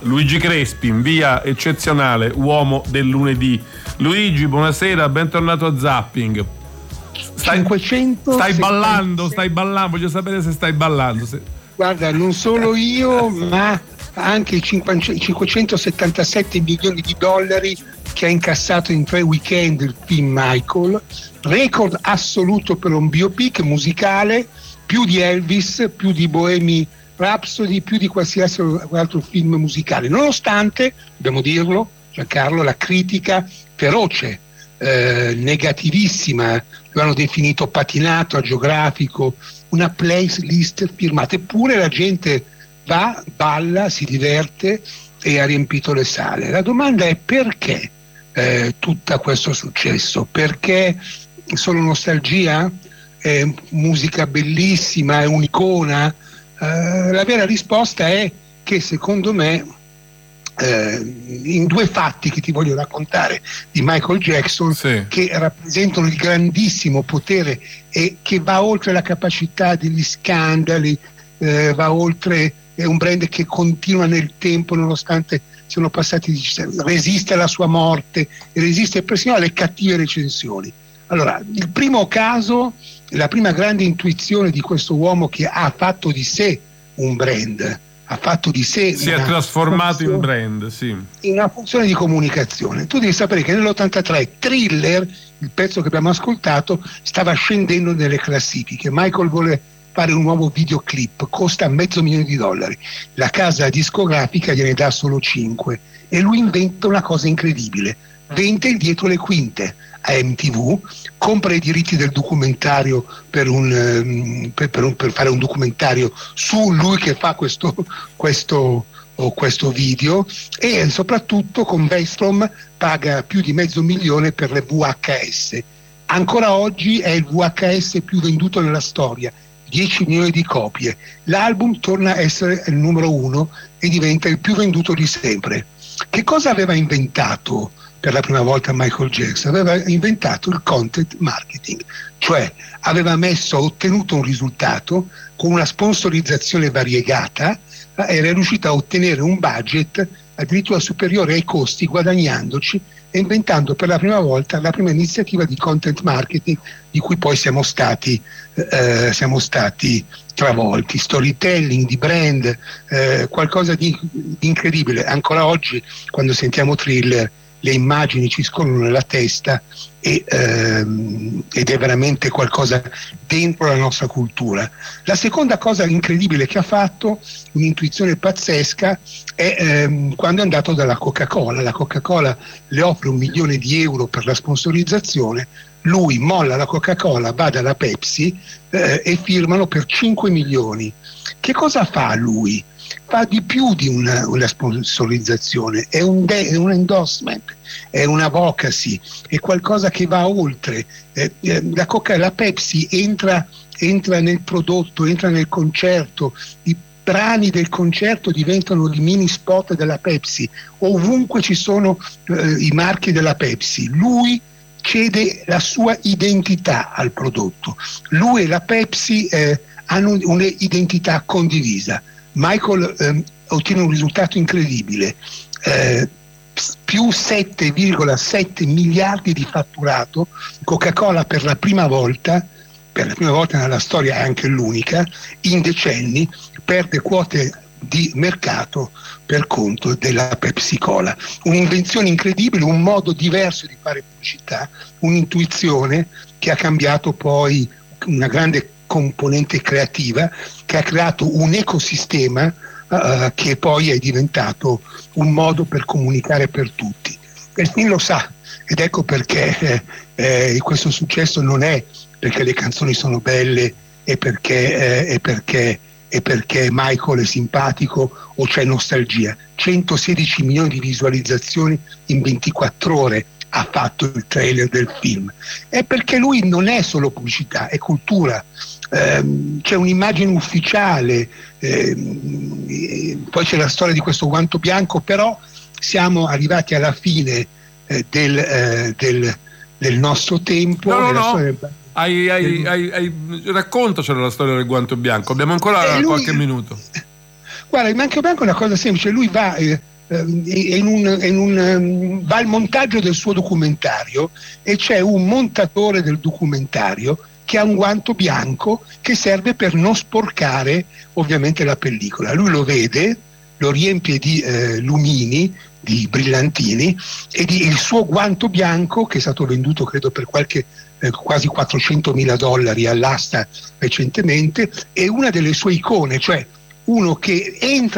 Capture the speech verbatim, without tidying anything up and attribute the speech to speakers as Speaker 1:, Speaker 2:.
Speaker 1: Luigi Crespi in via eccezionale, uomo del lunedì. Luigi, buonasera, bentornato a Zapping. Stai,
Speaker 2: cinquecento
Speaker 1: stai ballando, stai ballando, voglio sapere se stai ballando. Se...
Speaker 2: Guarda, non solo io, ma anche i cinquecentosettantasette milioni di dollari che ha incassato in tre weekend il film Michael, record assoluto per un biopic musicale, più di Elvis, più di Bohemian Rhapsody, più di qualsiasi altro film musicale, nonostante, dobbiamo dirlo Giancarlo, la critica feroce, eh, negativissima, lo hanno definito patinato, agiografico, una playlist firmata, eppure la gente va, balla, si diverte e ha riempito le sale. La domanda è perché eh, tutto questo successo? Perché solo nostalgia? È musica bellissima, è un'icona? Eh, la vera risposta è che secondo me eh, in due fatti che ti voglio raccontare di Michael Jackson, sì, che rappresentano il grandissimo potere e che va oltre la capacità degli scandali, eh, va oltre, è un brand che continua nel tempo nonostante siano passati, resiste alla sua morte e resiste persino alle cattive recensioni. Allora, il primo caso, la prima grande intuizione di questo uomo che ha fatto di sé un brand, ha fatto di sé
Speaker 1: si è trasformato in brand, sì,
Speaker 2: in una funzione di comunicazione. Tu devi sapere che nell'ottantatré Thriller, il pezzo che abbiamo ascoltato, stava scendendo nelle classifiche. Michael vuole fare un nuovo videoclip, costa mezzo milione di dollari, la casa discografica gliene dà solo cinque e lui inventa una cosa incredibile, vende dietro le quinte a M T V, compra i diritti del documentario per, un, per, per, un, per fare un documentario su lui che fa questo, questo, oh, questo video, e soprattutto con Vestrom paga più di mezzo milione per le V H S. Ancora oggi è il V H S più venduto nella storia, dieci milioni di copie. L'album torna a essere il numero uno e diventa il più venduto di sempre. Che cosa aveva inventato per la prima volta Michael Jackson? Aveva inventato il content marketing, cioè aveva messo, ottenuto un risultato con una sponsorizzazione variegata, era riuscito a ottenere un budget addirittura superiore ai costi, guadagnandoci e inventando per la prima volta la prima iniziativa di content marketing di cui poi siamo stati eh, siamo stati travolti. Storytelling, di brand, eh, qualcosa di, di incredibile. Ancora oggi quando sentiamo Thriller le immagini ci scorrono nella testa e, ehm, ed è veramente qualcosa dentro la nostra cultura. La seconda cosa incredibile che ha fatto, un'intuizione pazzesca, è ehm, quando è andato dalla Coca-Cola. La Coca-Cola le offre un milione di euro per la sponsorizzazione, lui molla la Coca-Cola, va dalla Pepsi eh, e firmano per cinque milioni. Che cosa fa lui? Fa di più di una, una sponsorizzazione, è un, de- è un endorsement, è un advocacy, è qualcosa che va oltre. Eh, eh, la Coca, la Pepsi entra, entra nel prodotto, entra nel concerto, i brani del concerto diventano i mini spot della Pepsi, ovunque ci sono eh, i marchi della Pepsi. Lui cede la sua identità al prodotto, lui e la Pepsi eh, hanno un'identità condivisa. Michael eh, ottiene un risultato incredibile, eh, più sette virgola sette miliardi di fatturato. Coca-Cola per la prima volta, per la prima volta nella storia, è anche l'unica, in decenni perde quote di mercato per conto della Pepsi Cola. Un'invenzione incredibile, un modo diverso di fare pubblicità, un'intuizione che ha cambiato poi, una grande componente creativa che ha creato un ecosistema uh, che poi è diventato un modo per comunicare per tutti. E il film lo sa, ed ecco perché eh, eh, questo successo non è perché le canzoni sono belle e perché, eh, e perché, e perché Michael è simpatico o c'è nostalgia. centosedici milioni di visualizzazioni in ventiquattro ore ha fatto il trailer del film. È perché lui non è solo pubblicità, è cultura. Ehm, c'è un'immagine ufficiale, ehm, poi c'è la storia di questo guanto bianco, però siamo arrivati alla fine eh, del, eh, del, del nostro tempo.
Speaker 1: No, no, no.
Speaker 2: Storia del...
Speaker 1: Hai, hai, hai, hai, raccontacelo la storia del guanto bianco, abbiamo ancora lui, qualche minuto.
Speaker 2: Guarda, il guanto bianco è una cosa semplice, lui va, eh, in un, in un um, va al montaggio del suo documentario e c'è un montatore del documentario che ha un guanto bianco che serve per non sporcare ovviamente la pellicola. Lui lo vede, lo riempie di eh, lumini, di brillantini, e di, il suo guanto bianco, che è stato venduto credo per qualche eh, quasi quattrocentomila dollari all'asta recentemente, è una delle sue icone, cioè uno che entra